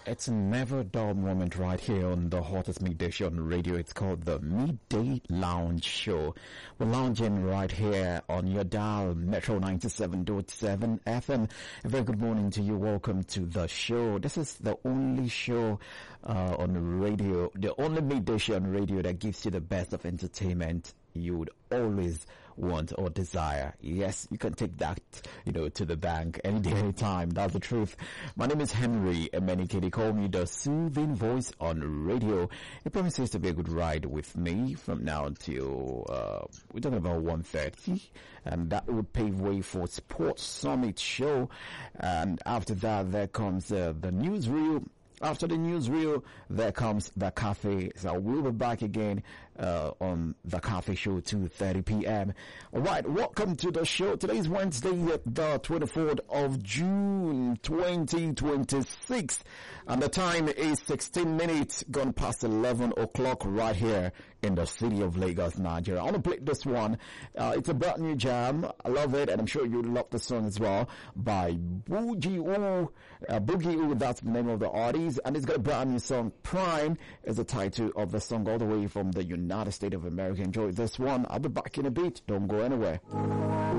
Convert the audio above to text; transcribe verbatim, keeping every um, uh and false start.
It's a never dull moment right here on the hottest midday show on radio. It's called the Midday Lounge Show. We're lounging right here on your dial, Metro ninety-seven point seven F M. A very good morning to you. Welcome to the show. This is the only show uh, on the radio, the only midday show on radio that gives you the best of entertainment you would always want or desire. Yes, you can take that, you know, to the bank any day, any time. That's the truth. My name is Henry Emenike. They call me the soothing voice on radio. It promises to be a good ride with me from now until, uh, we're talking about one thirty, and that would pave way for Sports Summit show. And after that, there comes uh, the newsreel. After the newsreel, there comes the cafe. So we'll be back again uh, on the cafe show, two thirty p.m. All right, welcome to the show. Today is Wednesday, the twenty-fourth of June, twenty twenty-six. And the time is sixteen minutes, gone past eleven o'clock right here in the city of Lagos, Nigeria. I want to play this one. Uh, it's a brand new jam. I love it, and I'm sure you love the song as well, by Boogie Oo. Uh, Boogie Oo, that's the name of the artist. And it's got a brand new song. Prime is the title of the song, all the way from the United States of America. Enjoy this one. I'll be back in a bit. Don't go anywhere.